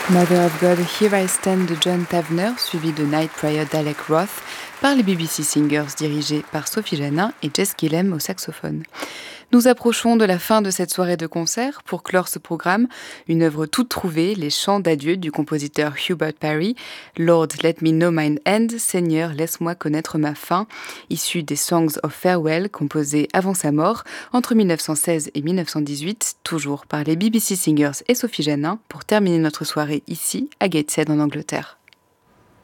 Mother of God, Here I Stand de John Tavener, suivi de Night Prayer d'Alec Roth par les BBC Singers dirigés par Sophie Janin et Jess Gillem au saxophone. Nous approchons de la fin de cette soirée de concert. Pour clore ce programme, une œuvre toute trouvée, les chants d'adieu du compositeur Hubert Parry, Lord Let Me Know Mine End, Seigneur laisse-moi connaître ma fin, issu des Songs of Farewell composés avant sa mort entre 1916 et 1918, toujours par les BBC Singers et Sophie Janin, pour terminer notre soirée ici à Gateshead en Angleterre.